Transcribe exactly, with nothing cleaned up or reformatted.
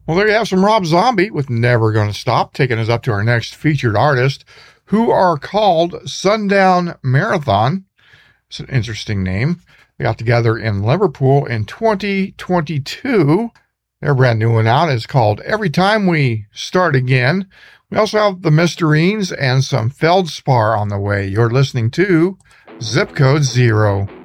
Well, there you have some Rob Zombie with Never Gonna Stop, taking us up to our next featured artist, who are called Sundown Marathon. It's an interesting name. They got together in Liverpool in twenty twenty-two. Their brand new one out is called Every Time We Start Again. We also have the Mysterines and some Feldspar on the way. You're listening to Zip Code Zero.